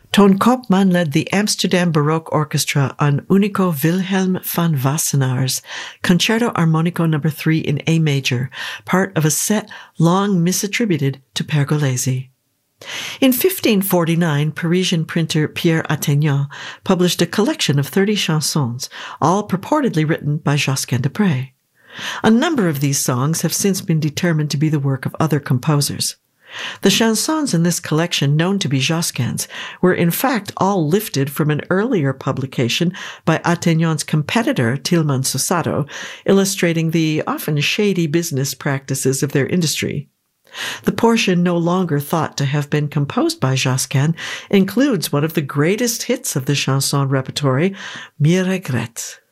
Toon Koopman led the Amsterdam Baroque Orchestra on Unico Wilhelm van Wassenaar's Concerto Armonico No. 3 in A major, part of a set long misattributed to Pergolesi. In 1549, Parisian printer Pierre Attaignant published a collection of 30 chansons, all purportedly written by Josquin des Prez. A number of these songs have since been determined to be the work of other composers. The chansons in this collection, known to be Josquin's, were in fact all lifted from an earlier publication by Attaignant's competitor, Tilman Susato, illustrating the often shady business practices of their industry. The portion no longer thought to have been composed by Josquin includes one of the greatest hits of the chanson repertory, Mi Regrette.